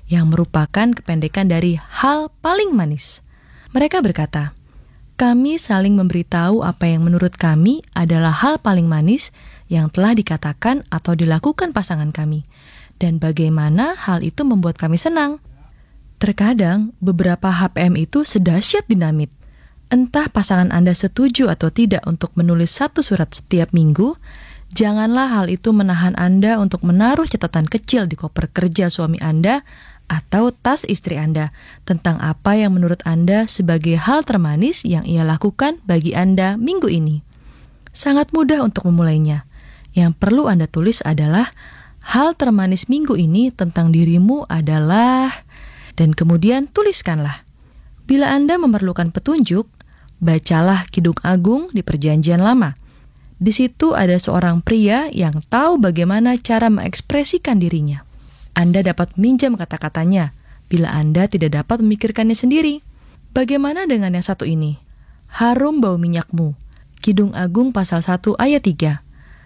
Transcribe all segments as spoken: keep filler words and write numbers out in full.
yang merupakan kependekan dari hal paling manis. Mereka berkata, kami saling memberitahu apa yang menurut kami adalah hal paling manis yang telah dikatakan atau dilakukan pasangan kami, dan bagaimana hal itu membuat kami senang. Terkadang, beberapa H P M itu sedahsyat dinamit. Entah pasangan Anda setuju atau tidak untuk menulis satu surat setiap minggu, janganlah hal itu menahan Anda untuk menaruh catatan kecil di koper kerja suami Anda atau tas istri Anda tentang apa yang menurut Anda sebagai hal termanis yang ia lakukan bagi Anda minggu ini. Sangat mudah untuk memulainya. Yang perlu Anda tulis adalah hal termanis minggu ini tentang dirimu adalah, dan kemudian tuliskanlah. Bila Anda memerlukan petunjuk, bacalah Kidung Agung di Perjanjian Lama. Di situ ada seorang pria yang tahu bagaimana cara mengekspresikan dirinya. Anda dapat minjam kata-katanya bila Anda tidak dapat memikirkannya sendiri. Bagaimana dengan yang satu ini? Harum bau minyakmu. Kidung Agung pasal satu ayat tiga.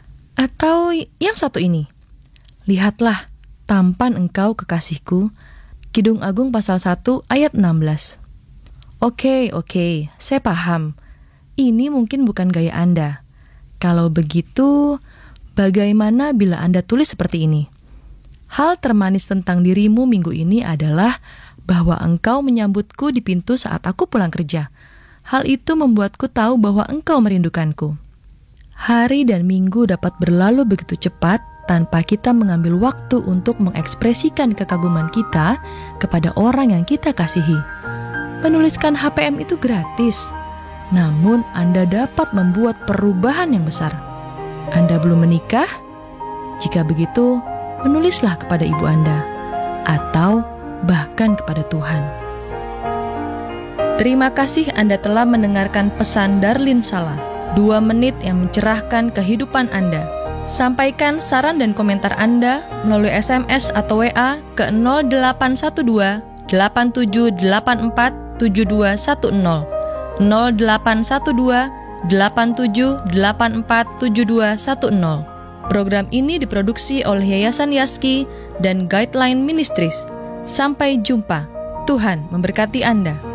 Atau yang satu ini. Lihatlah, tampan engkau kekasihku. Kidung Agung pasal satu ayat enam belas. Oke, oke, saya paham. Ini mungkin bukan gaya Anda. Kalau begitu, bagaimana bila Anda tulis seperti ini? Hal termanis tentang dirimu minggu ini adalah bahwa engkau menyambutku di pintu saat aku pulang kerja. Hal itu membuatku tahu bahwa engkau merindukanku. Hari dan minggu dapat berlalu begitu cepat tanpa kita mengambil waktu untuk mengekspresikan kekaguman kita kepada orang yang kita kasihi. Menuliskan H P M itu gratis, namun Anda dapat membuat perubahan yang besar. Anda belum menikah? Jika begitu, menulislah kepada ibu Anda, atau bahkan kepada Tuhan. Terima kasih Anda telah mendengarkan pesan Darlin Sala, dua menit yang mencerahkan kehidupan Anda. Sampaikan saran dan komentar Anda melalui S M S atau W A ke nol delapan satu dua delapan tujuh delapan empat tujuh dua satu nol, nol delapan satu dua delapan tujuh delapan empat tujuh dua satu nol. Program ini diproduksi oleh Yayasan Yaski dan Guideline Ministries. Sampai jumpa. Tuhan memberkati Anda.